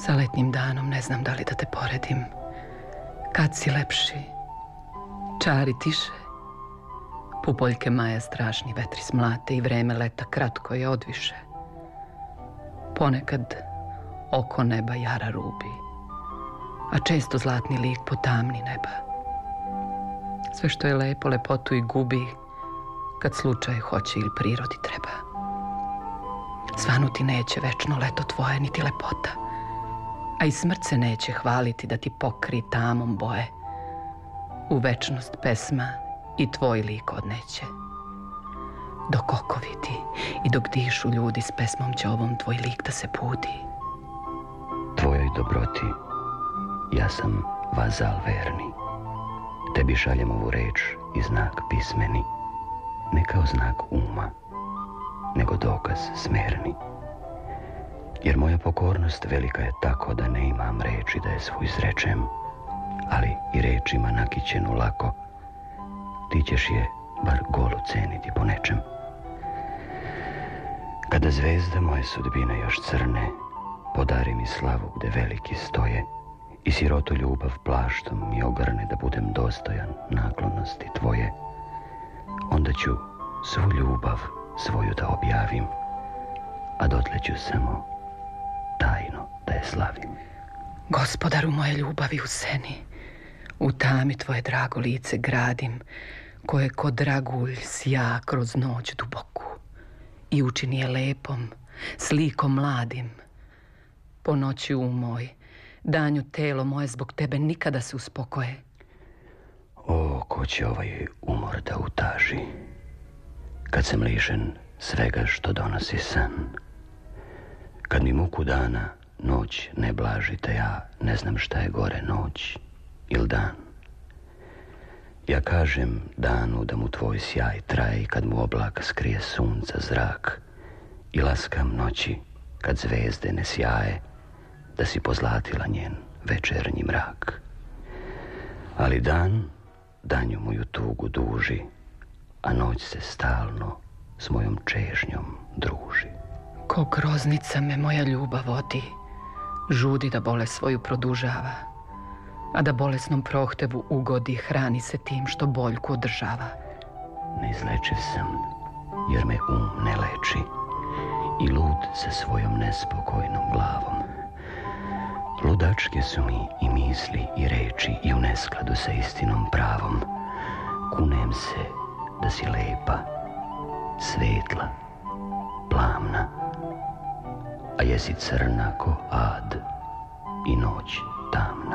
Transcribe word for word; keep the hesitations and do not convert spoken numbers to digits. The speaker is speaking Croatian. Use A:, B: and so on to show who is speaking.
A: Sa letnjim danom ne znam da li da te poredim. Kad si lepši, čari tiše, pupoljke maja strašni vetri smlate i vreme leta kratko je odviše. Ponekad oko neba jara rubi, a često zlatni lik potamni neba. Sve što je lepo lepotu i gubi kad slučaj hoće ili prirodi treba. Svanuti neće večno leto tvoje niti lepota, a i smrt se neće hvaliti da ti pokri tamom boje. U večnost pesma i tvoj lik odneće. Dok oko vidi i dok dišu ljudi, s pesmom će ovom tvoj lik da se budi.
B: Tvojoj dobroti ja sam vazal verni. Tebi šaljem ovu reč i znak pismeni, ne kao znak uma, nego dokaz smerni. Jer moja pokornost velika je tako da ne imam reči da je svu izrečem, ali i rečima nakićenu lako, ti ćeš je bar golu ceniti po nečem. Kada zvezde moje sudbine još crne, podari mi slavu gde veliki stoje i sirotu ljubav plaštom mi ogrne da budem dostojan naklonosti tvoje. Onda ću svu ljubav svoju da objavim, a dotle ću samo tajno da je slavim.
A: Gospodaru moje ljubavi u seni, u tami tvoje drago lice gradim, koje ko dragulj sja kroz noć duboku i učini je lepom, slikom mladim. Po noći um moj, danju telo moje zbog tebe nikada se uspokoje.
B: O, ko će ovaj umor da utaži, kad sam lišen svega što donosi san. Kad mi muku dana noć ne blaži, te ja ne znam šta je gore, noć ili dan. Ja kažem danu da mu tvoj sjaj traje, kad mu oblak skrije sunca zrak, i laskam noći kad zvezde ne sjaje, da si pozlatila njen večernji mrak. Ali dan danju moju tugu duži, a noć se stalno s mojom čežnjom druži.
A: Ko groznica me moja ljubav vodi, žudi da bolest svoju produžava, a da bolesnom prohtevu ugodi, hrani se tim što boljku održava.
B: Neizlečiv sam, jer me um ne leči, i lud sa svojom nespokojnom glavom. Ludačke su mi i misli i reči, i u neskladu sa istinom pravom. Kunem se da si lepa, svetla, plamna, a jesi crna ko ad i noć tamna.